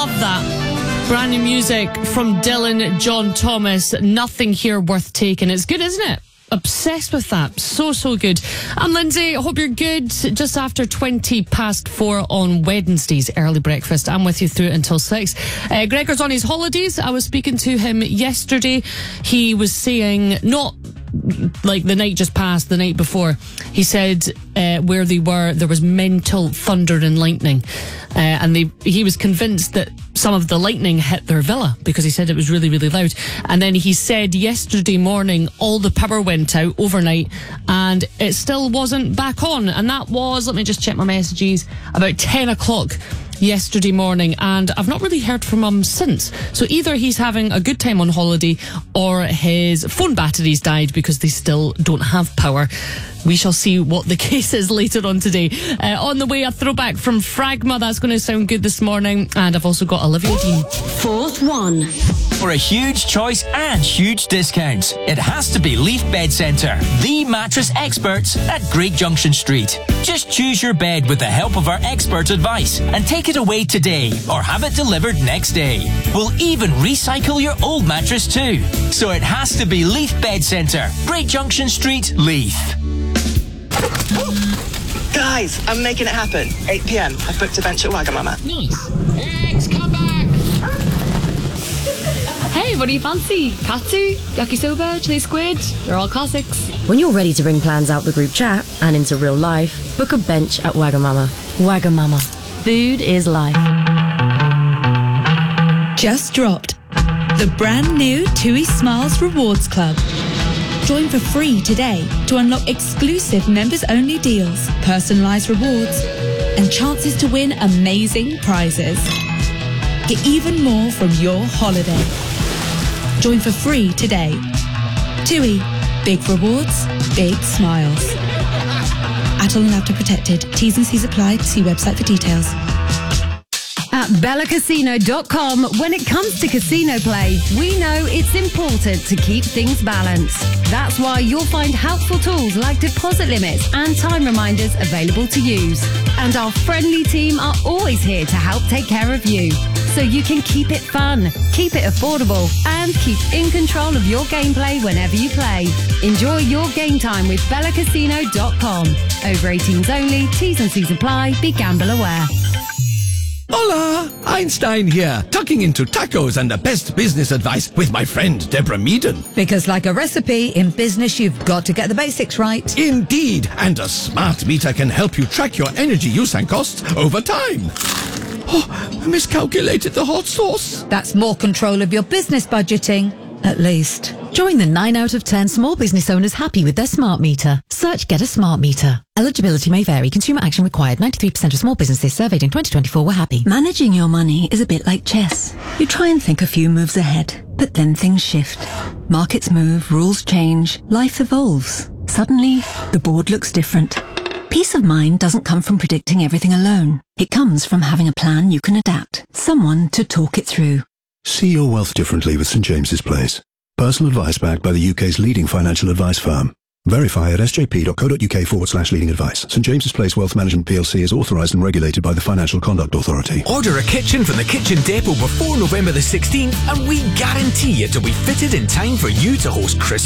Love that. Brand new music from Dylan John Thomas. Nothing here worth taking. It's good, isn't it? Obsessed with that. So good. I'm Lindsay. I hope you're good. Just after 4:20 on Wednesday's early breakfast. I'm with you through until 6. Gregor's on his holidays. I was speaking to him yesterday. He was saying, not like the night just passed, the night before, he said where they were, there was mental thunder and lightning. And he was convinced that some of the lightning hit their villa because he said it was really, really loud. And then he said yesterday morning all the power went out overnight and it still wasn't back on. And that was, let me just check my messages, about 10 o'clock yesterday morning, and I've not really heard from him since. So either he's having a good time on holiday or his phone batteries died because they still don't have power. We shall see what the case is later on today. On the way, a throwback from Fragma. That's going to sound good this morning. And I've also got Olivia Dean. Fourth one. For a huge choice and huge discounts, it has to be Leaf Bed Centre, the mattress experts at Great Junction Street. Just choose your bed with the help of our expert advice and take it away today or have it delivered next day. We'll even recycle your old mattress too. So it has to be Leaf Bed Centre, Great Junction Street, Leith. Guys, I'm making it happen. 8 p.m. I've booked a bench at Wagamama. Nice. X, come back. Hey, what do you fancy? Katsu, yakisoba, chili squid? They're all classics. When you're ready to bring plans out the group chat and into real life, book a bench at Wagamama. Wagamama. Food is life. Just dropped. The brand new TUI Smiles Rewards Club. Join for free today to unlock exclusive members-only deals, personalised rewards, and chances to win amazing prizes. Get even more from your holiday. Join for free today. TUI. Big rewards, big smiles. Adult and Adapter protected. T's and C's apply. See website for details. At BellaCasino.com, when it comes to casino play, we know it's important to keep things balanced. That's why you'll find helpful tools like deposit limits and time reminders available to use. And our friendly team are always here to help take care of you, so you can keep it fun, keep it affordable, and keep in control of your gameplay whenever you play. Enjoy your game time with BellaCasino.com. Over 18s only, T's and C's apply, be gamble aware. Hola! Einstein here, tucking into tacos and the best business advice with my friend Deborah Meaden. Because like a recipe, in business you've got to get the basics right. Indeed, and a smart meter can help you track your energy use and costs over time. Oh, I miscalculated the hot sauce. That's more control of your business budgeting, at least. Join the 9 out of 10 small business owners happy with their smart meter. Search Get a Smart Meter. Eligibility may vary. Consumer action required. 93% of small businesses surveyed in 2024 were happy. Managing your money is a bit like chess. You try and think a few moves ahead, but then things shift. Markets move, rules change, life evolves. Suddenly, the board looks different. Peace of mind doesn't come from predicting everything alone. It comes from having a plan you can adapt. Someone to talk it through. See your wealth differently with St James's Place. Personal advice backed by the UK's leading financial advice firm. Verify at sjp.co.uk/leading advice. St James's Place Wealth Management PLC is authorised and regulated by the Financial Conduct Authority. Order a kitchen from the Kitchen Depot before November the 16th and we guarantee it'll be fitted in time for you to host Christmas